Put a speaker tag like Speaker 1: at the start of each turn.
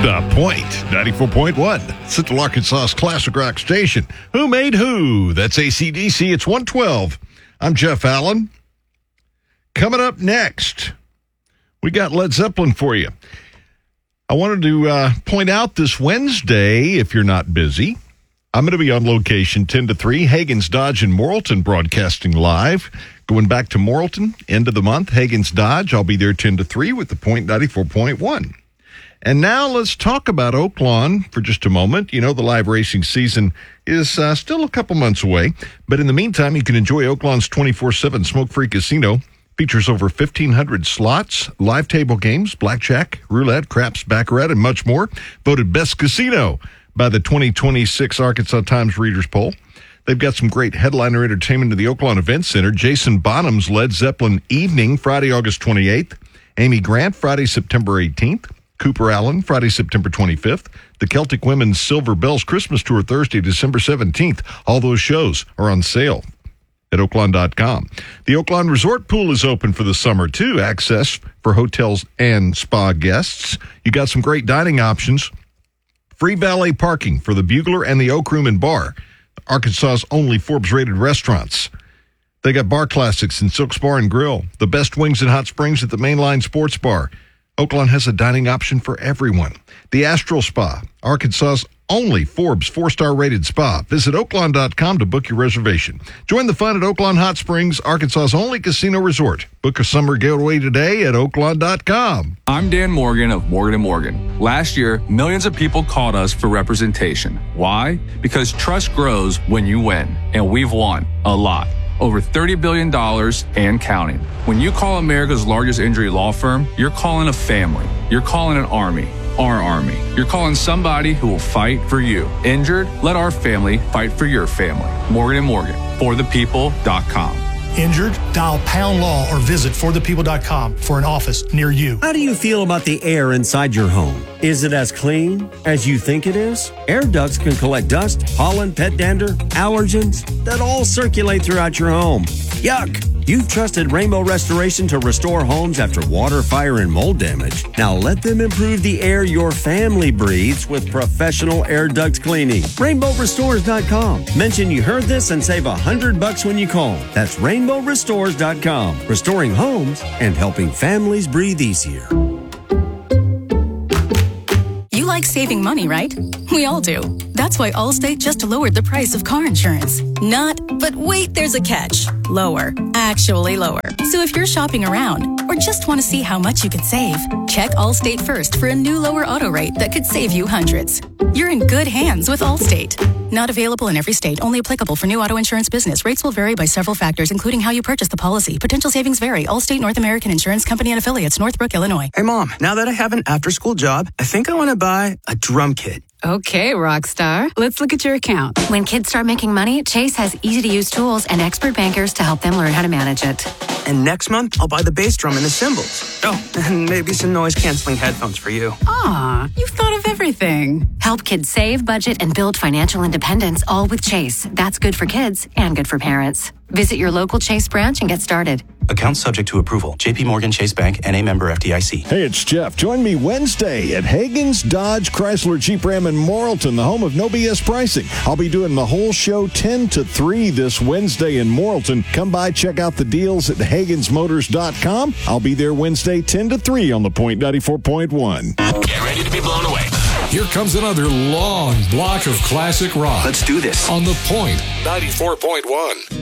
Speaker 1: The Point, 94.1, Central Arkansas's classic rock station. Who made who? That's AC/DC. It's 112. I'm Jeff Allen. Coming up next, we got Led Zeppelin for you. I wanted to point out this Wednesday, if you're not busy, I'm going to be on location 10 to 3, Hagen's Dodge in Morrilton, broadcasting live. Going back to Morrilton, end of the month, Hagen's Dodge. I'll be there 10 to 3 with the Point 94.1. And now let's talk about Oaklawn for just a moment. You know, the live racing season is still a couple months away. But in the meantime, you can enjoy Oaklawn's 24/7 smoke-free casino. Features over 1,500 slots, live table games, blackjack, roulette, craps, baccarat, and much more. Voted best casino by the 2026 Arkansas Times Readers Poll. They've got some great headliner entertainment at the Oaklawn Event Center. Jason Bonham's Led Zeppelin Evening, Friday, August 28th. Amy Grant, Friday, September 18th. Cooper Allen, Friday, September 25th. The Celtic Women's Silver Bells Christmas Tour, Thursday, December 17th. All those shows are on sale at Oaklawn.com. The Oaklawn Resort Pool is open for the summer, too. Access for hotels and spa guests. You got some great dining options. Free valet parking for the Bugler and the Oak Room and Bar, Arkansas's only Forbes-rated restaurants. They got bar classics and Silk's Bar and Grill. The best wings and hot springs at the Mainline Sports Bar. Oaklawn has a dining option for everyone. The Astral Spa, Arkansas's only Forbes 4-star rated spa. Visit Oaklawn.com to book your reservation. Join the fun at Oaklawn Hot Springs, Arkansas's only casino resort. Book a summer getaway today at Oaklawn.com.
Speaker 2: I'm Dan Morgan of Morgan & Morgan. Last year, millions of people called us for representation. Why? Because trust grows when you win, and we've won a lot. Over $30 billion and counting. When you call America's largest injury law firm, you're calling a family. You're calling an army. Our army. You're calling somebody who will fight for you. Injured? Let our family fight for your family. Morgan & Morgan. ForThePeople.com.
Speaker 3: Injured? Dial pound law or visit forthepeople.com for an office near you.
Speaker 4: How do you feel about the air inside your home? Is it as clean as you think it is? Air ducts can collect dust, pollen, pet dander, allergens that all circulate throughout your home. Yuck! You've trusted Rainbow Restoration to restore homes after water, fire, and mold damage. Now let them improve the air your family breathes with professional air duct cleaning. RainbowRestores.com. Mention you heard this and save $100 when you call. That's RainbowRestores.com. Restoring homes and helping families breathe easier.
Speaker 5: You like saving money, right? We all do. That's why Allstate just lowered the price of car insurance. Not, but wait, there's a catch. Lower. Actually lower. So if you're shopping around or just want to see how much you could save, check Allstate first for a new lower auto rate that could save you hundreds. You're in good hands with Allstate. Not available in every state. Only applicable for new auto insurance business. Rates will vary by several factors, including how you purchase the policy. Potential savings vary. Allstate North American Insurance Company and Affiliates, Northbrook, Illinois.
Speaker 6: Hey, Mom, now that I have an after-school job, I think I want to buy a drum kit.
Speaker 7: Okay, Rockstar. Let's look at your account.
Speaker 8: When kids start making money, Chase has easy-to-use tools and expert bankers to help them learn how to manage it.
Speaker 6: And next month, I'll buy the bass drum and the cymbals. Oh, and maybe some noise-canceling headphones for you.
Speaker 7: Aw, you've thought of everything.
Speaker 8: Help kids save, budget, and build financial independence, all with Chase. That's good for kids and good for parents. Visit your local Chase branch and get started.
Speaker 9: Account subject to approval. J.P. Morgan Chase Bank, N.A. member FDIC.
Speaker 1: Hey, it's Jeff. Join me Wednesday at Hagen's Dodge Chrysler Jeep Ram in Morrilton, the home of No BS pricing. I'll be doing the whole show 10 to 3 this Wednesday in Morrilton. Come by, check out the deals at HagensMotors.com. I'll be there Wednesday 10 to 3 on the Point 94.1.
Speaker 10: Get ready to be blown away.
Speaker 11: Here comes another long block of classic rock.
Speaker 9: Let's do this.
Speaker 11: On the Point 94.1.